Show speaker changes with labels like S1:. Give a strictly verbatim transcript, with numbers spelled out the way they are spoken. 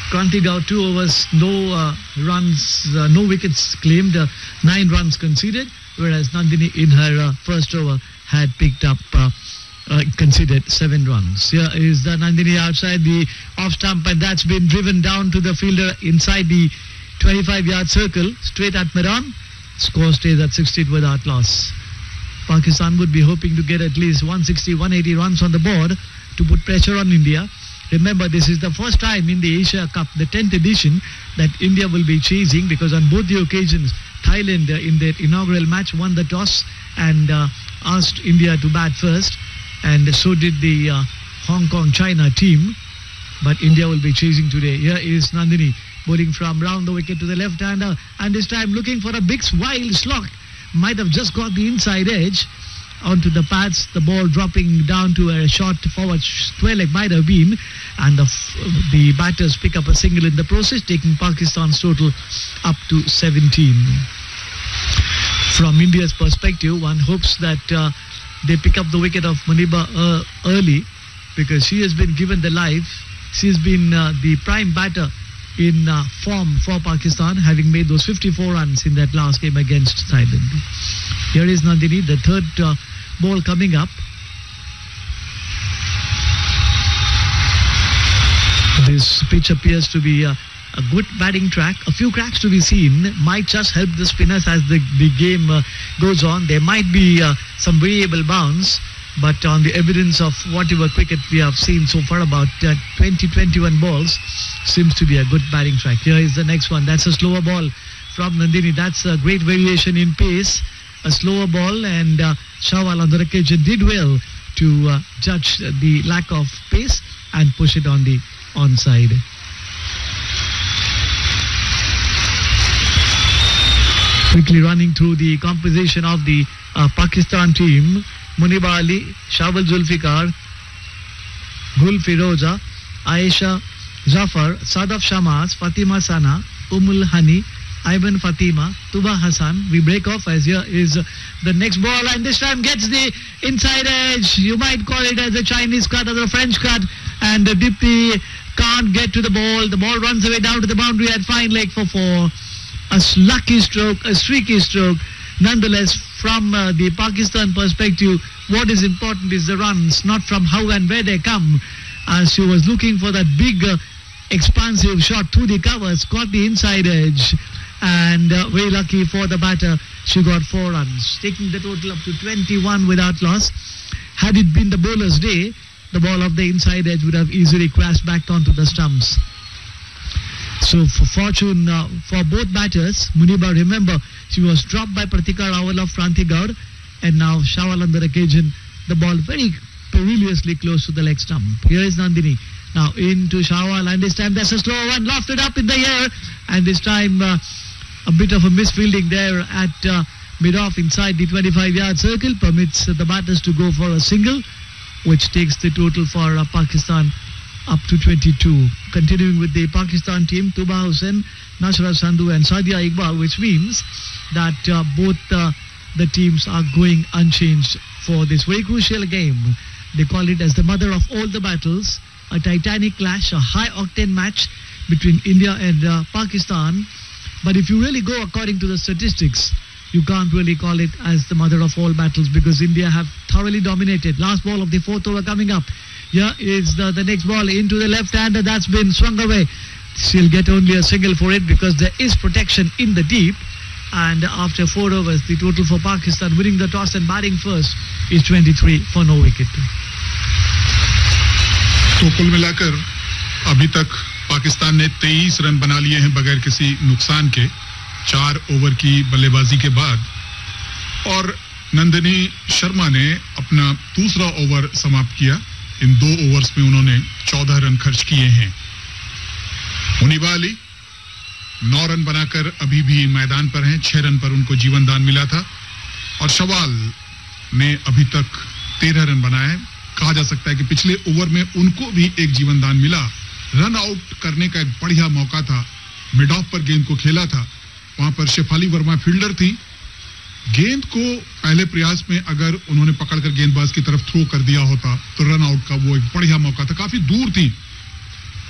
S1: Kranti Gaur, two overs, no uh, runs, uh, no wickets claimed, uh, nine runs conceded, whereas Nandini in her uh, first over had picked up, uh, uh, conceded seven runs. Here is the Nandini outside the off stump, and that's been driven down to the fielder inside the twenty-five yard circle, straight at mid-on. Score stays at sixteen without loss. Pakistan would be hoping to get at least one sixty, one eighty runs on the board to put pressure on India. Remember, this is the first time in the Asia Cup, the tenth edition, that India will be chasing, because on both the occasions, Thailand uh, in their inaugural match won the toss and uh, asked India to bat first, and so did the uh, Hong Kong-China team. But India will be chasing today. Here is Nandini bowling from round the wicket to the left-hander, and this time looking for a big wild slot. Might have just got the inside edge onto the pads, the ball dropping down to a short forward square leg might have been, and the, the batters pick up a single in the process, taking Pakistan's total up to seventeen. From India's perspective, one hopes that uh, they pick up the wicket of Muniba uh, early, because she has been given the life. She has been uh, the prime batter in uh, form for Pakistan, having made those fifty-four runs in that last game against Thailand. Here is Nandini, the third uh, ball coming up. This pitch appears to be uh, a good batting track. A few cracks to be seen might just help the spinners as the, the game uh, goes on. There might be uh, some variable bounce, but on the evidence of whatever cricket we have seen so far, about uh, twenty, twenty-one balls, seems to be a good batting track. Here is the next one. That's a slower ball from Nandini. That's a great variation in pace. A slower ball, and uh, Shawal on the occasion did well to uh, judge the lack of pace and push it on the onside. Quickly running through the composition of the uh, Pakistan team: Muniba Ali, Shawal Zulfikar, Gul Firoza, Aisha Zafar, Sadaf Shamaz, Fatima Sana, Umul Hani, Ivan Fatima, Tuba Hassan. We break off as here is the next ball, and this time gets the inside edge. You might call it as a Chinese cut or a French cut, and Dipti can't get to the ball. The ball runs away down to the boundary at fine leg for four. A lucky stroke, a streaky stroke. Nonetheless, from uh, the Pakistan perspective, what is important is the runs, not from how and where they come. As she was looking for that big uh, expansive shot through the covers, got the inside edge, and uh, very lucky for the batter, she got four runs, taking the total up to twenty-one without loss. Had it been the bowler's day, the ball of the inside edge would have easily crashed back onto the stumps. So for fortune uh, for both batters, Muniba, remember, she was dropped by Pratika Rawal of Kranti Gaur, and now Shawal on the occasion, the ball very perilously close to the leg stump. Here is Nandini. Now into Shawal, and this time that's a slow one, lofted up in the air, and this time uh, a bit of a misfielding there at uh, mid-off inside the twenty-five yard circle permits uh, the batters to go for a single, which takes the total for uh, Pakistan up to twenty-two. Continuing with the Pakistan team, Tuba Hussain, Nashra Sandhu and Sadia Iqbal, which means that uh, both uh, the teams are going unchanged for this very crucial game. They call it as the mother of all the battles, a titanic clash, a high-octane match between India and uh, Pakistan. But if you really go according to the statistics, you can't really call it as the mother of all battles, because India have thoroughly dominated. Last ball of the fourth over coming up. Here is the, the next ball into the left-hander. That's been swung away. She'll get only a single for it because there is protection in the deep. And after four overs, the total for Pakistan winning the toss and batting first is twenty-three for no wicket.
S2: तो कुल मिलाकर अभी तक पाकिस्तान ने तेईस run बना लिए हैं बगैर किसी नुकसान के चार ओवर की बल्लेबाजी के बाद, और नंदिनी शर्मा ने अपना दूसरा ओवर समाप्त किया. इन दो ओवर्स में उन्होंने चौदह रन खर्च किए हैं. मुनीबा अली नौ रन बनाकर अभी भी मैदान पर हैं. छह रन पर उनको जीवन दान मिला था, और शवाल ने अभी तक तेरह रन बनाए. कहा जा सकता है कि पिछले ओवर में उनको भी एक जीवन दान मिला. रन आउट करने का एक बढ़िया मौका था. मिड ऑफ पर गेंद को खेला था. वहां पर शेफाली वर्मा फील्डर थी. गेंद को पहले प्रयास में अगर उन्होंने पकड़कर गेंदबाज की तरफ थ्रो कर दिया होता तो रन आउट का वो एक बढ़िया मौका था. काफी दूर थी